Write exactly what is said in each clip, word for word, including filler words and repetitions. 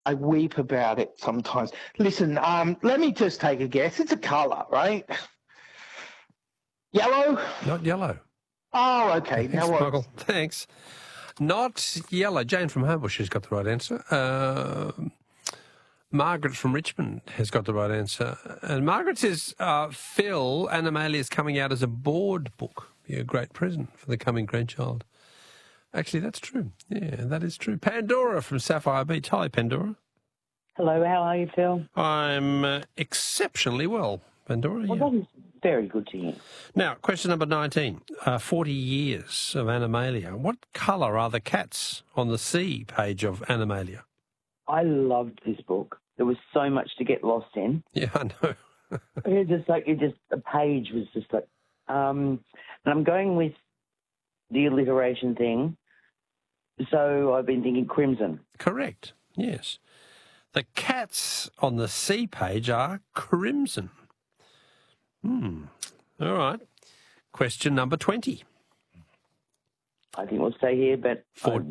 I weep about it sometimes. Listen, um, let me just take a guess. It's a colour, right? Yellow? Not yellow. Oh, okay. Thanks, Now what? Michael. Thanks. Not yellow. Jane from Homebush has got the right answer. Uh, Margaret from Richmond has got the right answer. And Margaret says, uh, Phil, Animalia is coming out as a board book. Be a great present for the coming grandchild. Actually, that's true. Yeah, that is true. Pandora from Sapphire Beach. Hi, Pandora. Hello, how are you, Phil? I'm uh, exceptionally well, Pandora. Well, Yeah. that is very good to hear. Now, question number nineteen. Uh, forty years of Animalia. What colour are the cats on the C page of Animalia? I loved this book. There was so much to get lost in. Yeah, I know. It just like it just the page was just like, um, and I'm going with the alliteration thing. So I've been thinking crimson. Correct. Yes. The cats on the C page are crimson. Hmm. All right. Question number twenty. I think we'll stay here, but For,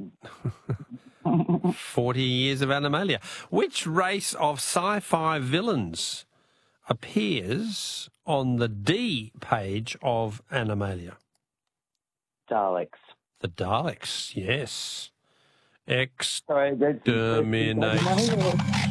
forty years of Animalia. Which race of sci-fi villains appears on the D page of Animalia? Daleks. The Daleks, yes. Sorry, that's, Exterminate. that's,